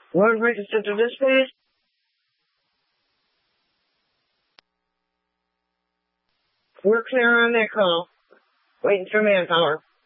One Breaker Central Dispatch. We're clear on that call. Waiting for manpower.